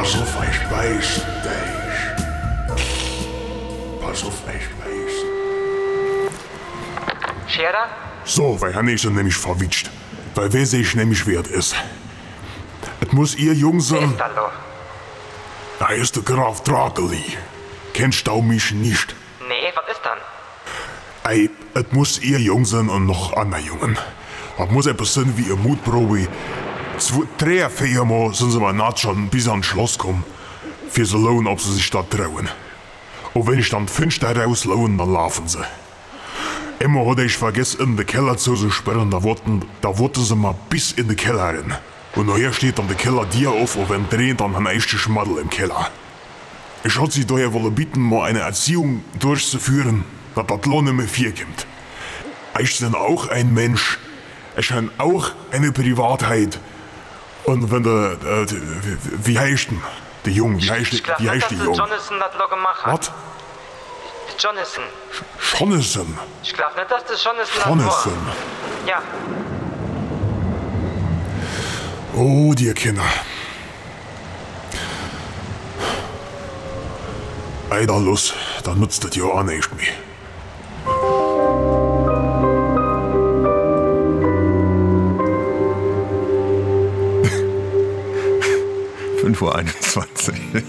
Pass auf, ich weiß dich. Pass auf, ich weiß. Scherer? So, weil Hanne ist er nämlich verwitscht. Weil wer sich nämlich wert ist. Es muss ihr Jung Wer sein. ist da lo? Da ist der Graf Drakeli. Kennst du mich nicht? Nee, was ist dann? Ey, es muss ihr Jung sein und noch andere Jungen. Das muss etwas sein wie ihr Mutprobe. 3, 4 Mal sind sie mal naht schon bis ans Schloss kommen. Für sie lohnen, ob sie sich da trauen. Und wenn ich dann 5 da rauslaufen, dann laufen sie. Immer hatte ich vergessen, in den Keller zu sperren, da wollten sie mal bis in den Keller rein. Und nachher steht dann der Keller dir auf und wenn drehen, dann ein echter Schmaddel im Keller. Ich hatte sie daher wollen bitten, mal eine Erziehung durchzuführen, dass das Lohn nicht mehr 4 kommt. Ich bin auch ein Mensch. Ich habe auch eine Privatheit. Und wenn der, wie heißt denn? Der Jung, wie heißt Ich glaub der nicht, dass Jung? Jonathan das lo gemacht hat. Was? Jonathan. Jonathan. Ich glaub nicht, dass das Jonathan das Jonathan. war. Ja. Oh, die Kinder. Ey, da los, da nutzt das ja auch nicht mehr. Uhr 21.